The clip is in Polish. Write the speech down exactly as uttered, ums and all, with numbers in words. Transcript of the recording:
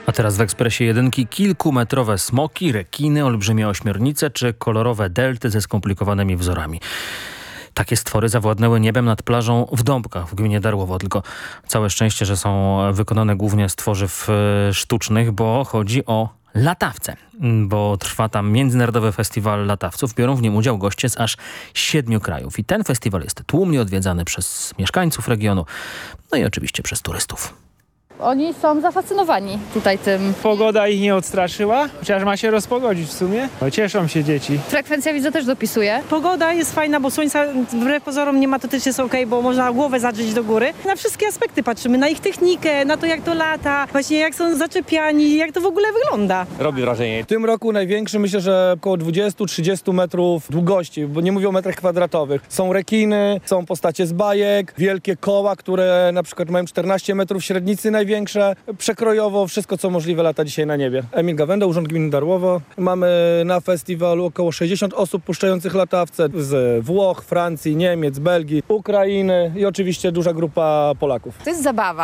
A teraz w Ekspresie Jedynki kilkumetrowe smoki, rekiny, olbrzymie ośmiornice czy kolorowe delty ze skomplikowanymi wzorami. Takie stwory zawładnęły niebem nad plażą w Dąbkach w gminie Darłowo. Tylko całe szczęście, że są wykonane głównie z tworzyw e, sztucznych, bo chodzi o latawce. Bo trwa tam Międzynarodowy Festiwal Latawców. Biorą w nim udział goście z aż siedmiu krajów. I ten festiwal jest tłumnie odwiedzany przez mieszkańców regionu, no i oczywiście przez turystów. Oni są zafascynowani tutaj tym. Pogoda ich nie odstraszyła, chociaż ma się rozpogodzić w sumie. No, cieszą się dzieci. Frekwencja widzę też dopisuje. Pogoda jest fajna, bo słońca wbrew pozorom nie ma, to też jest okej, bo można głowę zadrzeć do góry. Na wszystkie aspekty patrzymy, na ich technikę, na to jak to lata, właśnie jak są zaczepiani, jak to w ogóle wygląda. Robi wrażenie. W tym roku największy, myślę, że około dwadzieścia do trzydziestu metrów długości, bo nie mówię o metrach kwadratowych. Są rekiny, są postacie z bajek, wielkie koła, które na przykład mają czternaście metrów średnicy największe. Przekrojowo wszystko, co możliwe lata dzisiaj na niebie. Emil Gawenda, Urząd Gminy Darłowo. Mamy na festiwalu około sześćdziesiąt osób puszczających latawce z Włoch, Francji, Niemiec, Belgii, Ukrainy i oczywiście duża grupa Polaków. To jest zabawa.